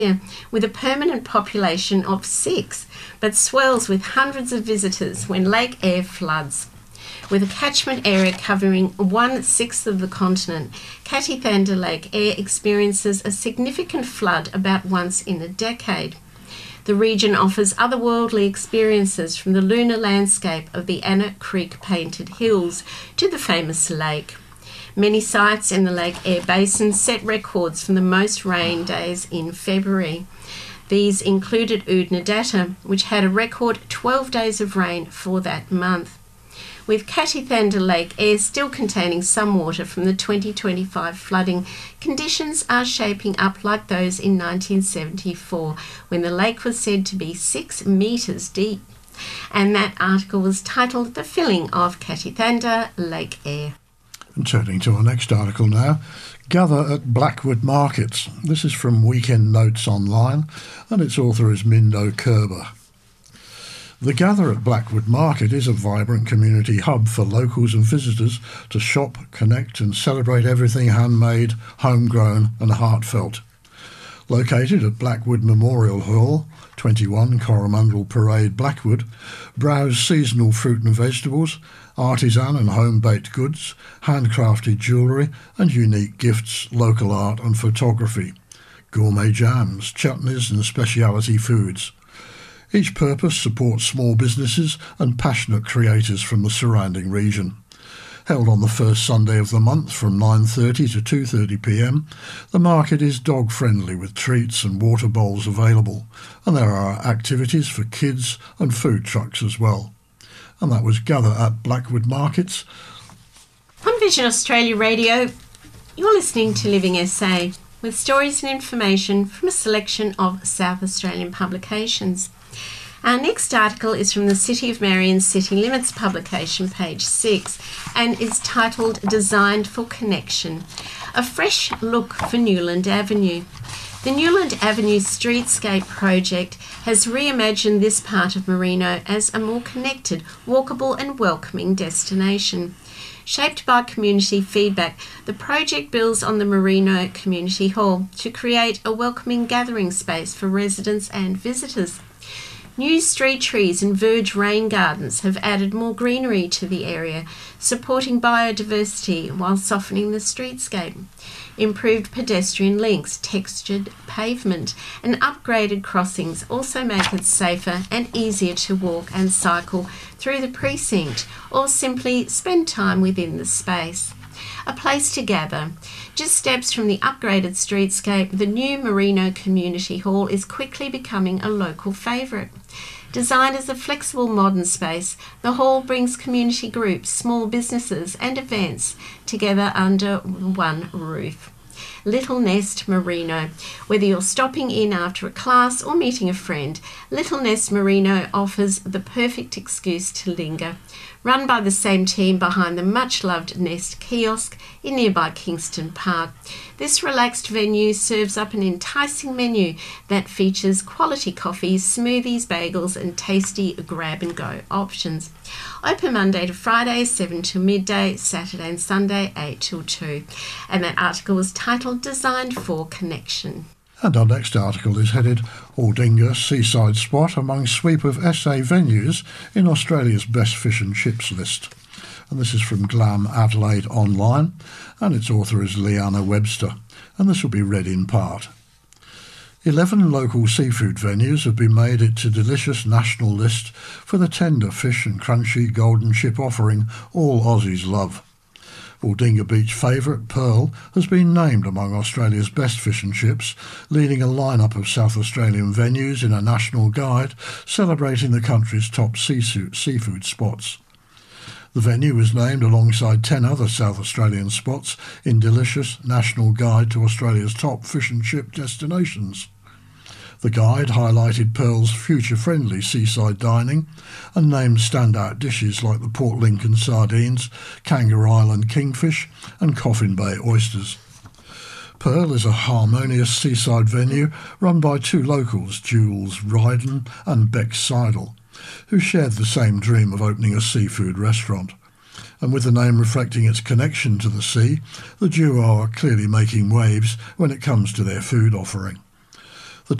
with a permanent population of 6, but swells with hundreds of visitors when Lake Eyre floods. With a catchment area covering 1/6 of the continent, Cathy-Thander Lake Eyre experiences a significant flood about once in a decade. The region offers otherworldly experiences, from the lunar landscape of the Anna Creek Painted Hills to the famous lake. Many sites in the Lake Eyre Basin set records from the most rain days in February. These included Oodnadatta, which had a record 12 days of rain for that month. With Cathy-Thander Lake Eyre still containing some water from the 2025 flooding, conditions are shaping up like those in 1974, when the lake was said to be 6 metres deep. And that article was titled "The Filling of Cathy-Thander Lake Eyre." And turning to our next article now, Gather at Blackwood Markets. This is from Weekend Notes Online, and its author is Mindo Kerber. The Gather at Blackwood Market is a vibrant community hub for locals and visitors to shop, connect and celebrate everything handmade, homegrown and heartfelt. Located at Blackwood Memorial Hall, 21 Coromandel Parade, Blackwood, browse seasonal fruit and vegetables, artisan and home-baked goods, handcrafted jewellery and unique gifts, local art and photography, gourmet jams, chutneys and speciality foods. Each purpose supports small businesses and passionate creators from the surrounding region. Held on the first Sunday of the month from 9:30 to 2:30 p.m, the market is dog-friendly with treats and water bowls available, and there are activities for kids and food trucks as well. And that was Gather at Blackwood Markets. On Vision Australia Radio, you're listening to Living SA, with stories and information from a selection of South Australian publications. Our next article is from the City of Marion's City Limits publication, page 6, and is titled "Designed for Connection, a fresh look for Newland Avenue." The Newland Avenue Streetscape project has reimagined this part of Merino as a more connected, walkable and welcoming destination. Shaped by community feedback, the project builds on the Merino Community Hall to create a welcoming gathering space for residents and visitors. New street trees and verge rain gardens have added more greenery to the area, supporting biodiversity while softening the streetscape. Improved pedestrian links, textured pavement and upgraded crossings also make it safer and easier to walk and cycle through the precinct, or simply spend time within the space. A place to gather. Just steps from the upgraded streetscape, the new Merino Community Hall is quickly becoming a local favourite. Designed as a flexible modern space, the hall brings community groups, small businesses and events together under one roof. Little Nest Merino. Whether you're stopping in after a class or meeting a friend, Little Nest Merino offers the perfect excuse to linger. Run by the same team behind the much-loved Nest kiosk in nearby Kingston Park, this relaxed venue serves up an enticing menu that features quality coffees, smoothies, bagels and tasty grab-and-go options. Open Monday to Friday, 7 till midday, Saturday and Sunday, 8 till 2. And that article was titled "Designed for Connection." And our next article is headed "Aldinga Seaside Spot among sweep of SA venues in Australia's best fish and chips list." And this is from Glam Adelaide Online, and its author is Leanna Webster, and this will be read in part. 11 local seafood venues have been made it to Delicious National List for the tender fish and crunchy golden chip offering all Aussies love. Aldinga Beach favourite Pearl has been named among Australia's best fish and chips, leading a lineup of South Australian venues in a national guide celebrating the country's top seafood spots. The venue was named alongside 10 other South Australian spots in Delicious National Guide to Australia's top fish and chip destinations. The guide highlighted Pearl's future-friendly seaside dining and named standout dishes like the Port Lincoln sardines, Kangaroo Island kingfish and Coffin Bay oysters. Pearl is a harmonious seaside venue run by 2 locals, Jules Ryden and Beck Seidel, who shared the same dream of opening a seafood restaurant. And with the name reflecting its connection to the sea, the duo are clearly making waves when it comes to their food offering.